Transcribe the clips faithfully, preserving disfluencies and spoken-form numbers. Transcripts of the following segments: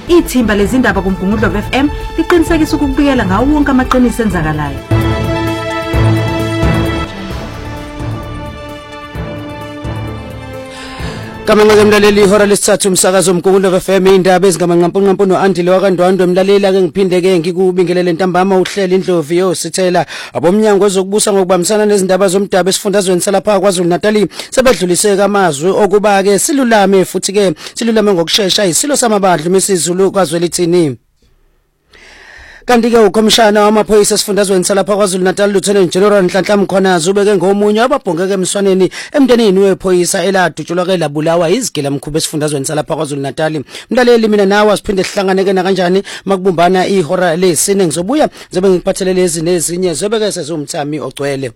Ithimba lezindaba kuMgungundlovu F M liqinisekisa ukubikela ngawo wonke amaqiniso enzakalayo. Kamangeke mlaleli ihora lesithathu umsakazo Mgungundlovu F M indaba ezingamanqampunqampu noandile wakandwandwe mlalela ke ngiphinde ke ngikubingelele ntambama uhlela indlovu yosithela abomnyango wezokubusa ngokubambisana nezindaba zomdaba esifundazweni salapha kwaZulu Natal sebedlulise kamazwi okuba ke silulame futhi ke silulame ngokusheshsha isilo samabandla mesizulu kwaZwelithini. Kanti ke ukomishana wamaphoyisa esifundazweni salapha kwaZulu Natal Lieutenant General Nhlanhla Mkhonazi ubeke ngomunye ababhongeke emswaneni emndenini wephoyisa eladutshulwa ke labulawa izigela mkhubu esifundazweni salapha kwaZulu Natal. Mlaleli mina nawe asiphinde sihlanganeke na kanjani makubumbana ihora lesine ngizobuya zobe ngikuphathele lezi nezinye zobe ke sezumthami ogcwele.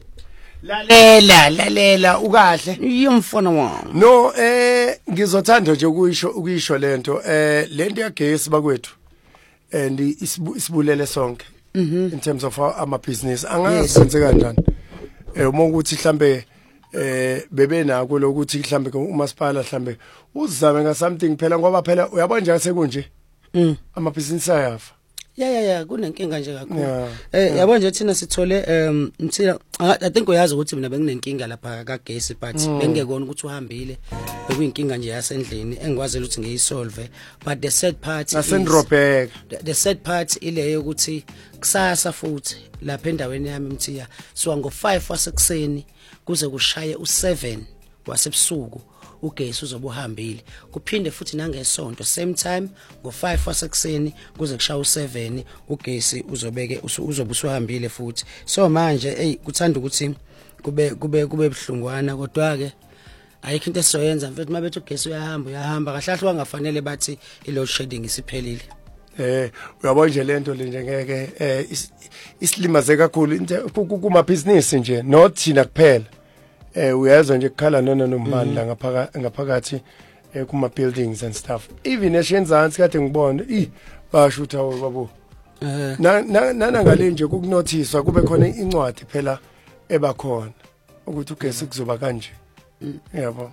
Lalela lalela ukahle yimfona wami. No eh ngizothanda nje ukuyisho ukuyisho lento eh lento yagesi bakwethu and isibulele sonke in terms of ama business angazi senze kanjani eh uma ukuthi mhlambe eh bebe nako lokuthi mhlambe umasipala mhlambe uzame nga something phela ngoba phela uyabona nje sekunje ama business ayafa. Yeah yeah yeah kunenkinga nje kakhulu. Eh yabo nje thina sithole um mthina I think uyazi ukuthi mina benginenkinga lapha kagesi but bengekona ukuthi uhambile bekuyinkinga nje yasendlini engikwazi ukuthi ngiyisolve but the sad part nasendrobheka the sad part ile ukuthi kusasa futhi lapha endaweni yami mthiya so ngo five wasekuseni kuze kushaye u seven wasebusuku ugesi uzobe uhambile kuphinde futhi nangesonto same time ngo five wasekuseni kuze kushaya u seven ugesi uzobeke uzobe usuhambile futhi so manje hey kuthanda ukuthi kube kube kube ebhlungwana kodwa ke ayikho into esizoyenza mfethu mabethu ugesi uyahamba uyahamba kahlahle wangafanele bathi i load shedding isiphelile. Eh uyabona nje lento le nje ngeke eh isilimaze kakhulu kuma business nje not thina kuphela. Eh uyazwa nje kukhala nona nomani la ngaphakathi ngaphakathi kuma buildings and stuff even eShenzansi kade ngibona i bashutha babo eh nana ngale nje kukunothiswa kube khona incwadi phela ebakhona ukuthi ugesi kuzoba kanje yabo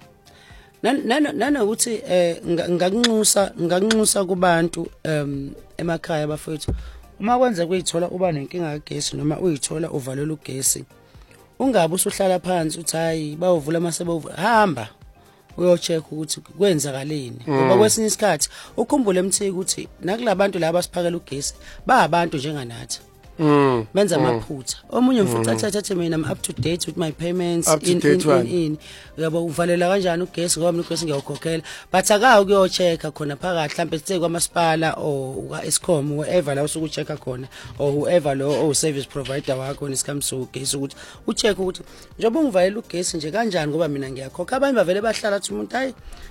nana nana ukuthi eh ngakunxusa ngakunxusa kubantu em emakhaya bafethu uma kwenza kuyithola uba nenkinga kagesi noma uyithola uvalela ugesi ungabe usuhlala phansi uthi hayi bawuvula masebe hamba uyocheck ukuthi kwenzakaleni ngoba kwesinye isikhathi ukhumbule emthiki ukuthi nakulabantu laba siphakela ugesi ba abantu njenganathi benza amaphutha omunye mfuthi athathe mina I'm up to date with my payments in in in yabo uvalela kanjani ugesi ngoba mina ugesi ngiyawukhokhela but aka ukuyochecka khona phakathi mhlambe sithe kwamasipala or ka Eskom whoever la usuku checka khona or whoever lo o service provider wakho nesikamso ugesi ukuthi ucheck ukuthi njengoba ungivalela ugesi nje kanjani ngoba mina ngiyakhokha abanye bavele bahlala athi umuntu hayi